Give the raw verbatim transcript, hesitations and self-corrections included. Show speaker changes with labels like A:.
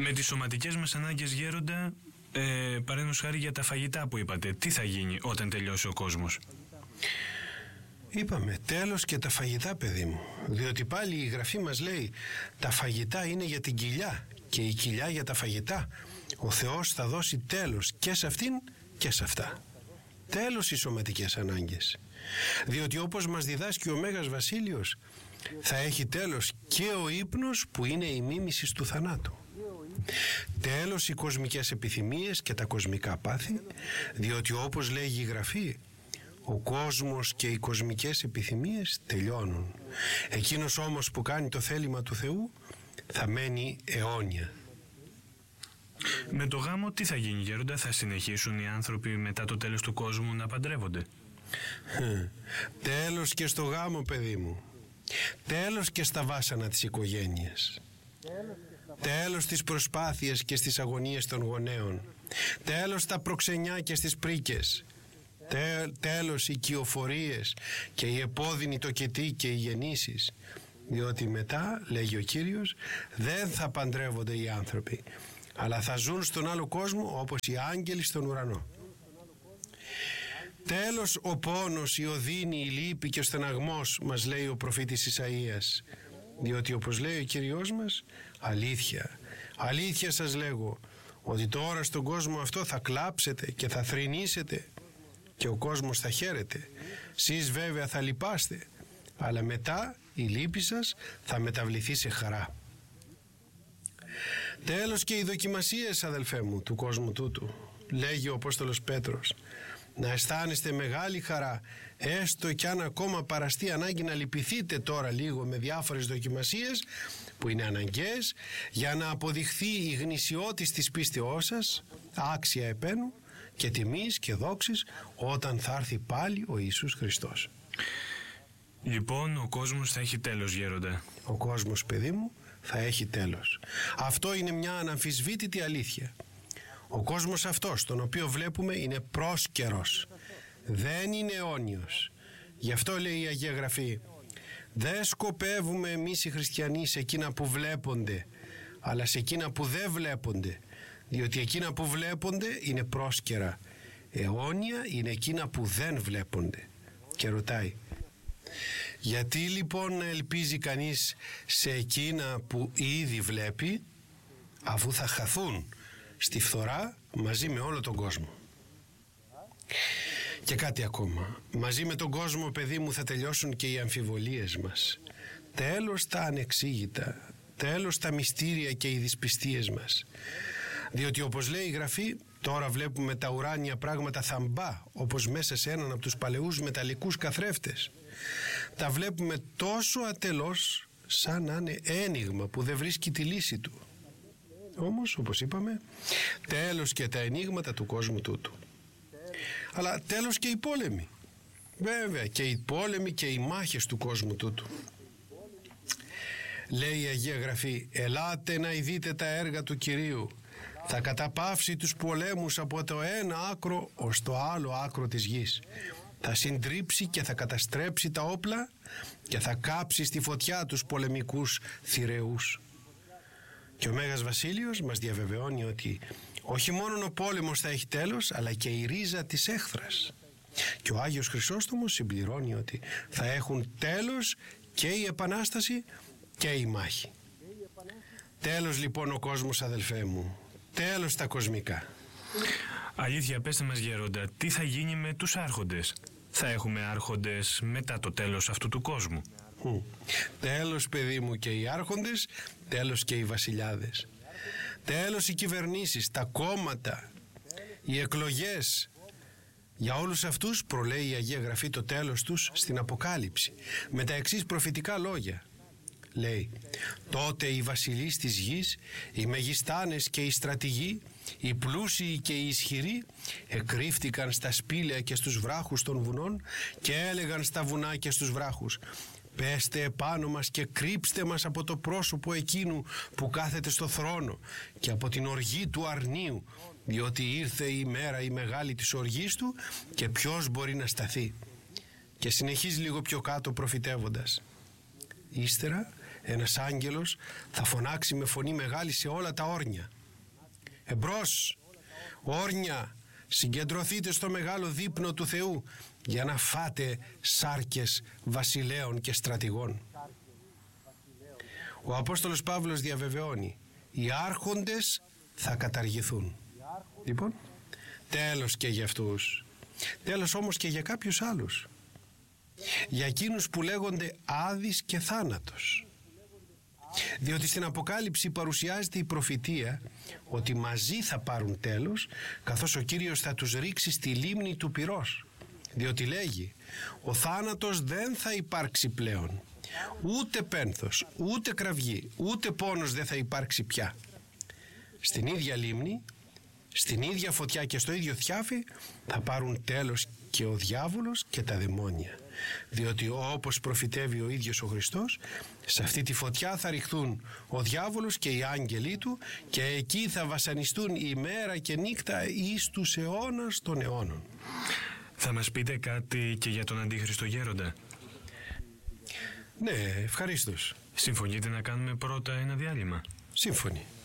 A: Με τις σωματικές μας ανάγκες, Γέροντα, ε, παραδείγματος χάρη για τα φαγητά που είπατε, τι θα γίνει όταν τελειώσει ο κόσμος?
B: Είπαμε τέλος και τα φαγητά, παιδί μου, διότι πάλι η Γραφή μας λέει τα φαγητά είναι για την κοιλιά και η κοιλιά για τα φαγητά. Ο Θεός θα δώσει τέλος και σε αυτήν και σε αυτά. Τέλος οι σωματικές ανάγκες, διότι όπως μας διδάσκει ο Μέγας Βασίλειος, θα έχει τέλος και ο ύπνος που είναι η μίμηση του θανάτου. Τέλος οι κοσμικές επιθυμίες και τα κοσμικά πάθη, διότι όπως λέγει η Γραφή, ο κόσμος και οι κοσμικές επιθυμίες τελειώνουν. Εκείνος όμως που κάνει το θέλημα του Θεού θα μένει αιώνια.
A: Με το γάμο τι θα γίνει, Γέροντα? Θα συνεχίσουν οι άνθρωποι μετά το τέλος του κόσμου να παντρεύονται?
B: Τέλος και στο γάμο, παιδί μου. Τέλος και στα βάσανα της οικογένειας. Τέλος στις προσπάθειες και στις αγωνίες των γονέων. Τέλος στα προξενιά και στις πρίκες. Τε, τέλος οι κυοφορίες και οι επώδυνοι τοκετοί και οι γεννήσεις. Διότι μετά, λέγει ο Κύριος, δεν θα παντρεύονται οι άνθρωποι, αλλά θα ζουν στον άλλο κόσμο όπως οι άγγελοι στον ουρανό. Τέλος ο πόνος, η οδύνη, η λύπη και ο στεναγμός, μας λέει ο προφήτης Ισαΐας, διότι όπως λέει ο Κύριος μας, αλήθεια, αλήθεια σας λέγω, ότι τώρα στον κόσμο αυτό θα κλάψετε και θα θρηνήσετε και ο κόσμος θα χαίρεται. Σεις βέβαια θα λυπάστε, αλλά μετά η λύπη σας θα μεταβληθεί σε χαρά. Τέλος και οι δοκιμασίες, αδελφέ μου, του κόσμου τούτου, λέγει ο Απόστολος Πέτρος, να αισθάνεστε μεγάλη χαρά, έστω κι αν ακόμα παραστεί ανάγκη να λυπηθείτε τώρα λίγο με διάφορες δοκιμασίες που είναι αναγκαίες για να αποδειχθεί η γνησιότης της πίστεώς σας, άξια επένου και τιμής και δόξης όταν θα έρθει πάλι ο Ιησούς Χριστός.
A: Λοιπόν, ο κόσμος θα έχει τέλος, Γέροντα.
B: Ο κόσμος, παιδί μου, θα έχει τέλος. Αυτό είναι μια αναμφισβήτητη αλήθεια. Ο κόσμος αυτός, τον οποίο βλέπουμε, είναι πρόσκαιρος. Δεν είναι αιώνιος. Γι' αυτό λέει η Αγία Γραφή, δεν σκοπεύουμε εμείς οι χριστιανοί σε εκείνα που βλέπονται, αλλά σε εκείνα που δεν βλέπονται. Διότι εκείνα που βλέπονται είναι πρόσκαιρα. Αιώνια είναι εκείνα που δεν βλέπονται. Και ρωτάει, γιατί λοιπόν ελπίζει κανείς σε εκείνα που ήδη βλέπει, αφού θα χαθούν στη φθορά μαζί με όλο τον κόσμο? Και κάτι ακόμα, μαζί με τον κόσμο, παιδί μου, θα τελειώσουν και οι αμφιβολίες μας. Τέλος τα ανεξήγητα, τέλος τα μυστήρια και οι δυσπιστίες μας. Διότι όπως λέει η Γραφή, τώρα βλέπουμε τα ουράνια πράγματα θαμπά, όπως μέσα σε έναν από τους παλαιούς μεταλλικούς καθρέφτες. Τα βλέπουμε τόσο ατελώς, σαν να είναι ένιγμα που δεν βρίσκει τη λύση του. Όμως, όπως είπαμε, τέλος και τα ενίγματα του κόσμου τούτου. Αλλά τέλος και οι πόλεμοι. Βέβαια, και οι πόλεμοι και οι μάχες του κόσμου τούτου. Λέει η Αγία Γραφή, ελάτε να ειδείτε τα έργα του Κυρίου. Θα καταπαύσει τους πολέμους από το ένα άκρο ως το άλλο άκρο της γης. Θα συντρίψει και θα καταστρέψει τα όπλα και θα κάψει στη φωτιά τους πολεμικούς θηρεούς. Και ο Μέγας Βασίλειος μας διαβεβαιώνει ότι όχι μόνο ο πόλεμος θα έχει τέλος, αλλά και η ρίζα της έχθρας. Και ο Άγιος Χρυσόστομος συμπληρώνει ότι θα έχουν τέλος και η Επανάσταση και η μάχη. Τέλος λοιπόν ο κόσμος, αδελφέ μου. Τέλος τα κοσμικά.
A: Αλήθεια, πέστε μας, Γέροντα, τι θα γίνει με τους άρχοντες? Θα έχουμε άρχοντες μετά το τέλος αυτού του κόσμου?
B: Mm. Τέλος, παιδί μου, και οι άρχοντες, τέλος και οι βασιλιάδες. Τέλος οι κυβερνήσεις, τα κόμματα, οι εκλογές. Για όλους αυτούς προλέει η Αγία Γραφή το τέλος τους στην Αποκάλυψη με τα εξής προφητικά λόγια. Λέει, τότε οι βασιλείς της γης, οι μεγιστάνες και οι στρατηγοί, οι πλούσιοι και οι ισχυροί εκρύφτηκαν στα σπήλαια και στους βράχους των βουνών και έλεγαν στα βουνά και στους βράχους, πέστε επάνω μας και κρύψτε μας από το πρόσωπο εκείνου που κάθεται στο θρόνο και από την οργή του αρνίου, διότι ήρθε η μέρα η μεγάλη της οργής του και ποιος μπορεί να σταθεί. Και συνεχίζει λίγο πιο κάτω προφητεύοντας, ύστερα ένας άγγελος θα φωνάξει με φωνή μεγάλη σε όλα τα όρνια. Εμπρός, όρνια, συγκεντρωθείτε στο μεγάλο δείπνο του Θεού για να φάτε σάρκες βασιλέων και στρατηγών. Ο Απόστολος Παύλος διαβεβαιώνει, οι άρχοντες θα καταργηθούν. Λοιπόν, τέλος και για αυτούς. Τέλος όμως και για κάποιους άλλους. Για εκείνους που λέγονται Άδης και Θάνατος. Διότι στην Αποκάλυψη παρουσιάζεται η προφητεία ότι μαζί θα πάρουν τέλος, καθώς ο Κύριος θα τους ρίξει στη λίμνη του πυρός. Διότι λέγει, ο θάνατος δεν θα υπάρξει πλέον. Ούτε πένθος, ούτε κραυγή, ούτε πόνος δεν θα υπάρξει πια. Στην ίδια λίμνη, στην ίδια φωτιά και στο ίδιο θιάφι θα πάρουν τέλος και ο διάβολος και τα δαιμόνια. Διότι όπως προφητεύει ο ίδιος ο Χριστός, σε αυτή τη φωτιά θα ρηχθούν ο διάβολος και οι άγγελοι του και εκεί θα βασανιστούν ημέρα και νύχτα εις τους αιώνας των αιώνων.
A: Θα μας πείτε κάτι και για τον Αντίχριστο Γέροντα?
B: Ναι, ευχαρίστως.
A: Συμφωνείτε να κάνουμε πρώτα ένα διάλειμμα?
B: Σύμφωνοι.